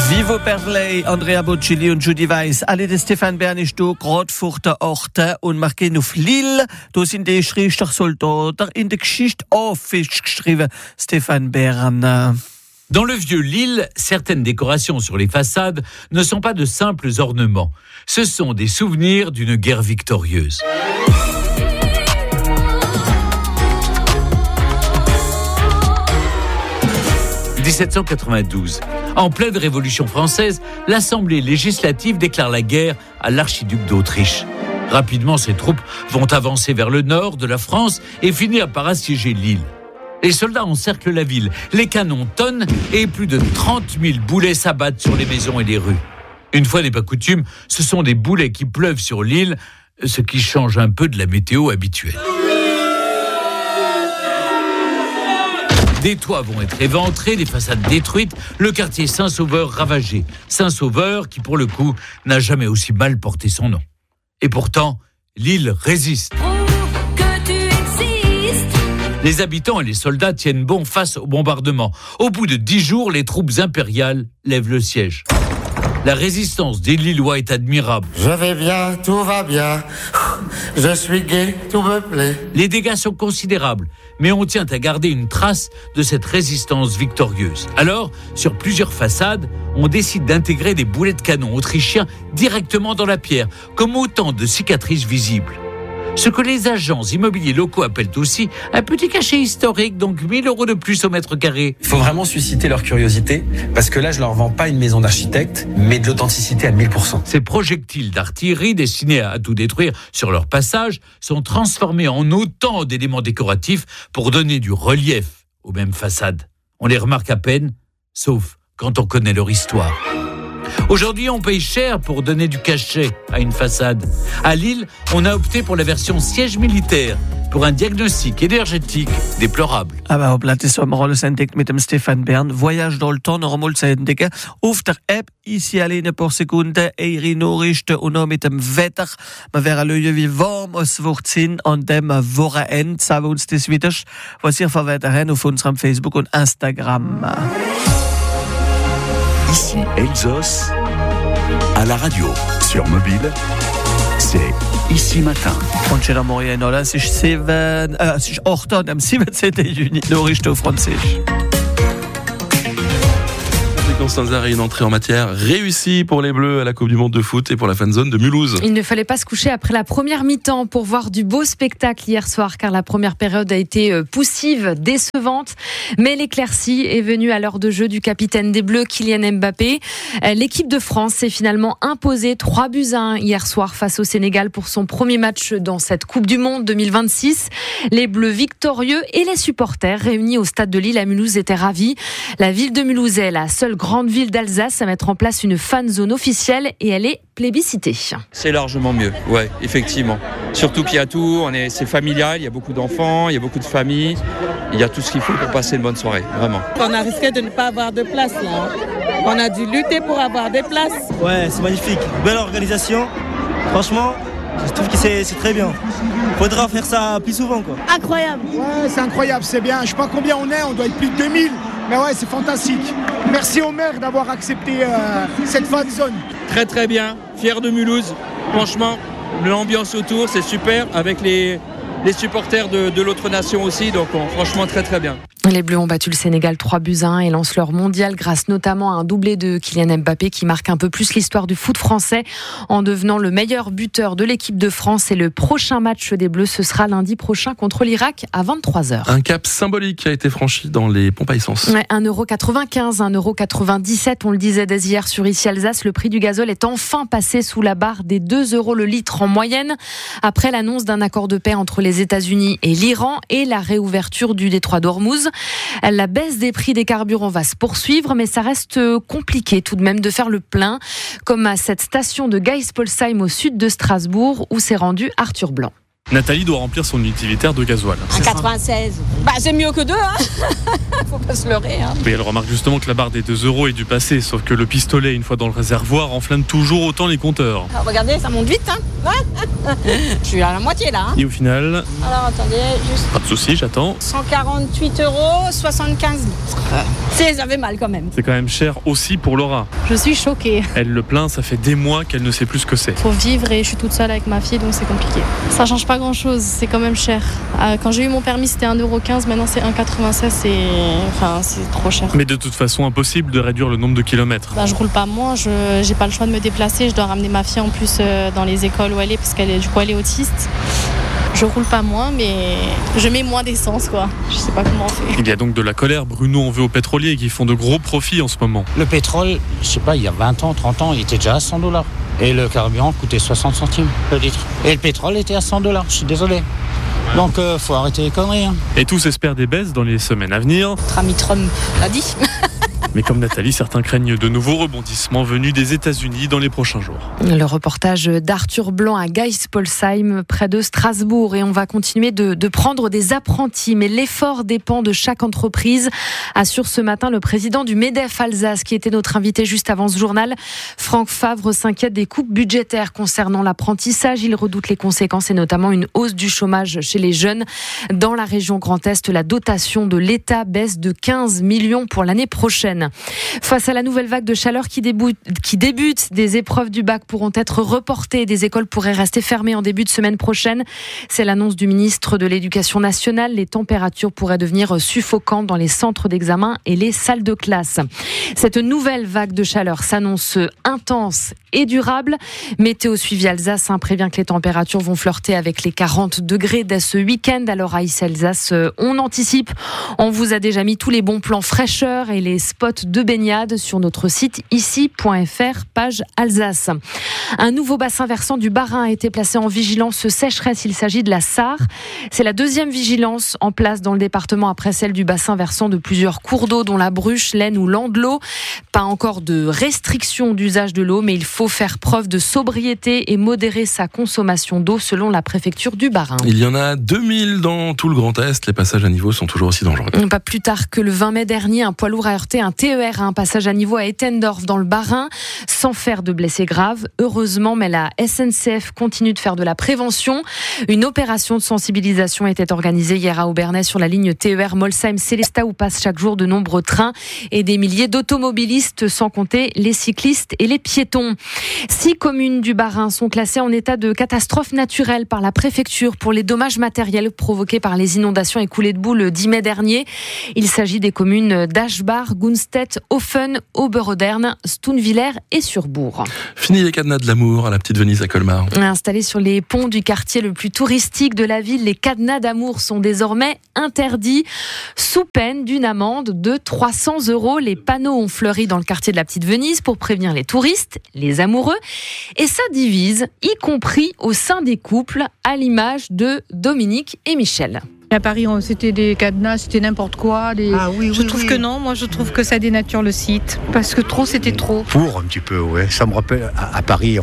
Vivo Perley, Andrea Bocelli und Judy Weiss. Alle der Stefan Bern ist da gerade vor der Orte und wir gehen auf Lille. Da sind die Schriftstellsoldaten in der Geschichte aufgeschrieben. Stefan Bern. Dans le vieux Lille, certaines décorations sur les façades ne sont pas de simples ornements. Ce sont des souvenirs d'une guerre victorieuse. « 1792. En pleine Révolution française, l'Assemblée législative déclare la guerre à l'archiduc d'Autriche. Rapidement, ses troupes vont avancer vers le nord de la France et finir par assiéger Lille. Les soldats encerclent la ville, les canons tonnent et plus de 30 000 boulets s'abattent sur les maisons et les rues. Une fois n'est pas coutume, ce sont des boulets qui pleuvent sur Lille, ce qui change un peu de la météo habituelle. Des toits vont être éventrés, des façades détruites, le quartier Saint-Sauveur ravagé. Saint-Sauveur qui, pour le coup, n'a jamais aussi mal porté son nom. Et pourtant, Lille résiste. Les habitants et les soldats tiennent bon face au bombardement. Au bout de 10 jours, les troupes impériales lèvent le siège. La résistance des Lillois est admirable. Je vais bien, tout va bien. Je suis gai, tout me plaît. Les dégâts sont considérables, mais on tient à garder une trace de cette résistance victorieuse. Alors, sur plusieurs façades, on décide d'intégrer des boulets de canon autrichiens directement dans la pierre, comme autant de cicatrices visibles. Ce que les agents immobiliers locaux appellent aussi un petit cachet historique, donc 1 000 € de plus au mètre carré. Il faut vraiment susciter leur curiosité, parce que là, je leur vends pas une maison d'architecte, mais de l'authenticité à 1000%. Ces projectiles d'artillerie destinés à tout détruire sur leur passage sont transformés en autant d'éléments décoratifs pour donner du relief aux mêmes façades. On les remarque à peine, sauf quand on connaît leur histoire. Aujourd'hui, on paye cher pour donner du cachet à une façade. À Lille, on a opté pour la version siège militaire, pour un diagnostic énergétique déplorable. Aber ob das haben wir alles entdeckt mit dem Stefan Bern. Voyage dans le temps, noch einmal zu entdecken. Auf der App, ici alleine paar Sekunden, eure Nachrichten und noch mit dem Wetter. Wir werden schauen, wie warm es wird sein an dem Wochenende. Sagen wir uns das wieder, was ihr für Wetter habt auf unserem Facebook und Instagram. Ici Elsos, à la radio, sur mobile, c'est Ici Matin. Und schöner Morgen, oder? Es ist 8 am 17. Juni, Nachrichten auf Französisch. Constanza a une entrée en matière réussie pour les Bleus à la Coupe du Monde de foot et pour la fanzone de Mulhouse. Il ne fallait pas se coucher après la première mi-temps pour voir du beau spectacle hier soir, car la première période a été poussive, décevante. Mais l'éclaircie est venue à l'heure de jeu du capitaine des Bleus, Kylian Mbappé. L'équipe de France s'est finalement imposée 3-1 hier soir face au Sénégal pour son premier match dans cette Coupe du Monde 2026. Les Bleus victorieux et les supporters réunis au stade de Lille à Mulhouse étaient ravis. La ville de Mulhouse est la seule grande ville d'Alsace à mettre en place une fan zone officielle et elle est plébiscitée. C'est largement mieux, ouais, effectivement. Surtout qu'il y a tout, c'est familial, il y a beaucoup d'enfants, il y a beaucoup de familles, il y a tout ce qu'il faut pour passer une bonne soirée, vraiment. On a risqué de ne pas avoir de place là. On a dû lutter pour avoir des places. Ouais, c'est magnifique, belle organisation. Franchement, je trouve que c'est très bien. Faudra faire ça plus souvent, quoi. Incroyable. Ouais, c'est incroyable, c'est bien. Je sais pas combien on est, on doit être plus de 2000. Mais ouais, c'est fantastique. Merci au maire d'avoir accepté cette fan zone. Très très bien, fier de Mulhouse. Franchement, l'ambiance autour, c'est super avec les supporters de l'autre nation aussi. Donc franchement, très très bien. Les Bleus ont battu le Sénégal 3-1 et lancent leur mondial grâce notamment à un doublé de Kylian Mbappé qui marque un peu plus l'histoire du foot français en devenant le meilleur buteur de l'équipe de France. Et le prochain match des Bleus, ce sera lundi prochain contre l'Irak à 23h. Un cap symbolique a été franchi dans les pompes à essence. Ouais, 1,95 €, 1,97 €, on le disait dès hier sur Ici Alsace. Le prix du gazole est enfin passé sous la barre des 2 € le litre en moyenne après l'annonce d'un accord de paix entre les États-Unis et l'Iran et la réouverture du détroit d'Ormuz. La baisse des prix des carburants va se poursuivre, mais ça reste compliqué tout de même de faire le plein, comme à cette station de Geispolsheim au sud de Strasbourg où s'est rendu Arthur Blanc. Nathalie doit remplir son utilitaire de gasoil. À 96. C'est mieux que 2, Faut pas se leurrer, Oui, elle remarque justement que la barre des 2 € est du passé, sauf que le pistolet, une fois dans le réservoir, enflamme toujours autant les compteurs. Regardez, ça monte vite, Je suis à la moitié, là. Et au final... Alors, attendez, juste... Pas de souci, j'attends. 148,75 €. Ça fait mal quand même. C'est quand même cher aussi pour Laura. Je suis choquée. Elle le plaint, ça fait des mois qu'elle ne sait plus ce que c'est. Faut vivre et je suis toute seule avec ma fille, donc c'est compliqué. Ça change pas grand-chose, c'est quand même cher. Quand j'ai eu mon permis, c'était 1,15 €, maintenant c'est 1,96 €, c'est trop cher. Mais de toute façon, impossible de réduire le nombre de kilomètres. Je roule pas moins, j'ai pas le choix de me déplacer, je dois ramener ma fille en plus dans les écoles où elle est, parce qu'elle est autiste. Je roule pas moins, mais je mets moins d'essence, quoi. Je sais pas comment on fait. Il y a donc de la colère. Bruno en veut aux pétroliers qui font de gros profits en ce moment. Le pétrole, je sais pas, il y a 20 ans, 30 ans, il était déjà à 100 $. Et le carburant coûtait 60 centimes le litre. Et le pétrole était à 100 $, je suis désolé. Donc, faut arrêter les conneries. Et tous espèrent des baisses dans les semaines à venir. Notre ami Trump l'a dit. Mais comme Nathalie, certains craignent de nouveaux rebondissements venus des États-Unis dans les prochains jours. Le reportage d'Arthur Blanc à Geispolsheim, près de Strasbourg. Et on va continuer de prendre des apprentis. Mais l'effort dépend de chaque entreprise, assure ce matin le président du MEDEF Alsace, qui était notre invité juste avant ce journal. Franck Favre s'inquiète des coupes budgétaires concernant l'apprentissage. Il redoute les conséquences et notamment une hausse du chômage chez les jeunes. Dans la région Grand Est, la dotation de l'État baisse de 15 millions pour l'année prochaine. Face à la nouvelle vague de chaleur qui débute, des épreuves du bac pourront être reportées. Des écoles pourraient rester fermées en début de semaine prochaine. C'est l'annonce du ministre de l'Éducation nationale. Les températures pourraient devenir suffocantes dans les centres d'examen et les salles de classe. Cette nouvelle vague de chaleur s'annonce intense et durable. Météo Suivi Alsace prévient que les températures vont flirter avec les 40 degrés dès ce week-end. Alors à Ici Alsace, on anticipe. On vous a déjà mis tous les bons plans fraîcheur et les spots de baignade sur notre site ici.fr, page Alsace. Un nouveau bassin versant du Bas-Rhin a été placé en vigilance sécheresse. Il s'agit de la Sarre. C'est la deuxième vigilance en place dans le département après celle du bassin versant de plusieurs cours d'eau, dont la Bruche, l'Aisne ou l'Andelot. Pas encore de restriction d'usage de l'eau, mais il faut faire preuve de sobriété et modérer sa consommation d'eau selon la préfecture du Bas-Rhin. Il y en a 2000 dans tout le Grand Est. Les passages à niveau sont toujours aussi dangereux. Pas plus tard que le 20 mai dernier, un poids lourd a heurté un TER à un passage à niveau à Ettendorf dans le Bas-Rhin, sans faire de blessés graves. Heureusement, mais la SNCF continue de faire de la prévention. Une opération de sensibilisation était organisée hier à Obernai sur la ligne TER Molsheim-Sélestat où passent chaque jour de nombreux trains et des milliers d'automobilistes, sans compter les cyclistes et les piétons. 6 communes du Bas-Rhin sont classées en état de catastrophe naturelle par la préfecture pour les dommages matériels provoqués par les inondations et coulées de boue le 10 mai dernier. Il s'agit des communes d'Aschbach, Gunstedt, Hofen, Oberodern, Stounviller et Surbourg. Fini les cadenas de l'amour à la petite Venise à Colmar. Installés sur les ponts du quartier le plus touristique de la ville, les cadenas d'amour sont désormais interdits sous peine d'une amende de 300 €. Les panneaux ont fleuri dans le quartier de la petite Venise pour prévenir les touristes, les amoureux. Et ça divise, y compris au sein des couples, à l'image de Dominique et Michel. À Paris, c'était des cadenas, c'était n'importe quoi. Je trouve que non, moi je trouve que ça dénature le site. Parce que trop, c'était trop. Pour un petit peu, ouais. Ça me rappelle, à Paris,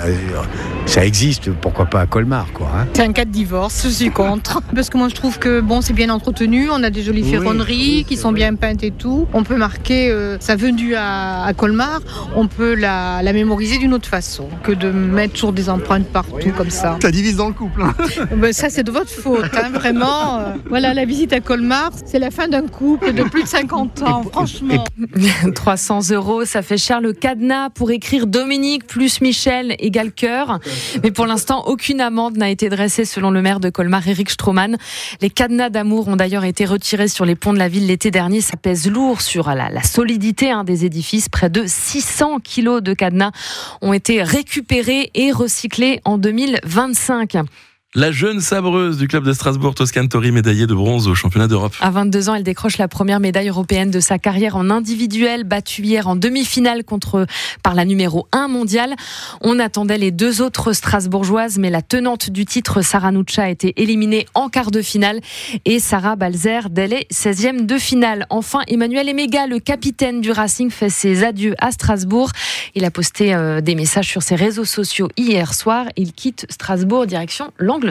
ça existe, pourquoi pas à Colmar, quoi. C'est un cas de divorce, je suis contre. Parce que moi je trouve que c'est bien entretenu, on a des jolies ferronneries qui sont bien peintes et tout. On peut marquer sa venue à Colmar, on peut la mémoriser d'une autre façon que de mettre toujours des empreintes partout comme ça. Ça divise dans le couple. Ça c'est de votre faute, vraiment. Voilà, la visite à Colmar, c'est la fin d'un couple de plus de 50 ans, franchement. 300 €, ça fait cher le cadenas pour écrire Dominique plus Michel égale cœur. Mais pour l'instant, aucune amende n'a été dressée selon le maire de Colmar, Eric Stroman. Les cadenas d'amour ont d'ailleurs été retirés sur les ponts de la ville l'été dernier. Ça pèse lourd sur la solidité des édifices. Près de 600 kilos de cadenas ont été récupérés et recyclés en 2025. La jeune sabreuse du club de Strasbourg, Toscane Tori, médaillée de bronze au championnat d'Europe. À 22 ans, elle décroche la première médaille européenne de sa carrière en individuel, battue hier en demi-finale par la numéro 1 mondiale. On attendait les 2 autres strasbourgeoises, mais la tenante du titre, Sarah Nuccia, a été éliminée en quart de finale et Sarah Balzer dès les 16e de finale. Enfin, Emmanuel Emega, le capitaine du Racing, fait ses adieux à Strasbourg. Il a posté des messages sur ses réseaux sociaux hier soir. Il quitte Strasbourg direction l'Angleterre.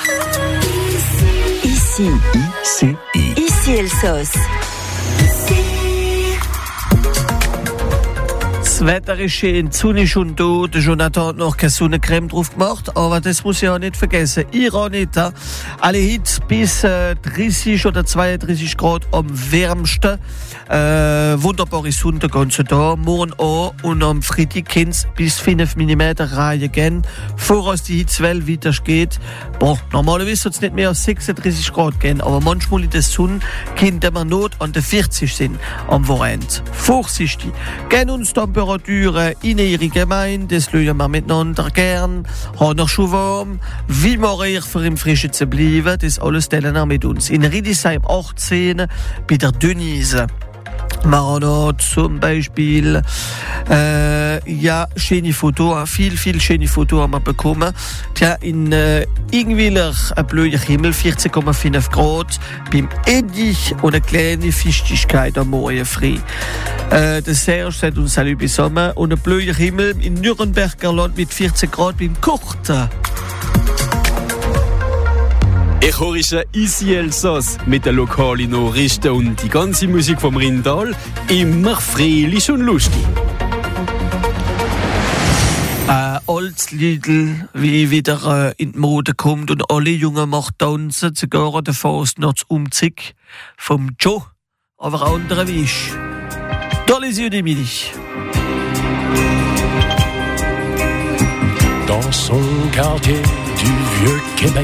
Ici Elsos. Das Wetter ist schön, die Sonne ist schon da. Der Jonathan hat noch keine Sonnencreme drauf gemacht, aber das muss ich auch nicht vergessen. Ihr auch nicht. Alle Hits bis 30 oder 32 Grad am wärmsten. Wunderbare Sonne den ganzen Tag. Morgen auch und am Freitag kann es bis 5 mm Reihe gehen. Voraus die Hitzwelle weitergeht. Normalerweise soll es nicht mehr als 36 Grad gehen, aber manchmal in der Sonne kann man not an der 40 sein am Wochenende. Vorsichtig. Gehen uns Temperaturen in ihre Gemeinde, das schauen wir miteinander gern. Haben noch schon warm. Wie machen wir für im Frischen zu bleiben? Das alles teilen wir mit uns. In Riedisheim 18 bei der Denise. Maranot zum Beispiel. Schöne Fotos, viel schöne Fotos haben wir bekommen. In Ingwiller ein blöder Himmel, 14,5 Grad. Beim Eddich und eine kleine Fichtigkeit am Morgen früh. Der Serge sagt uns Salut bis Sommer. Und ein blöder Himmel in Nürnberger Land mit 14 Grad beim Kurt. Ich höre ici Elsass mit der lokalen Nachrichten und die ganze Musik vom Rindal immer fröhlich und lustig. Altes Liedl, wie wieder in die Mode kommt und alle Jungen machen tanzen, sogar der Fastnachtsumzug vom Joe, aber andere wie ich. Dans les yeux d'Émilie. Dans son quartier du vieux Québec,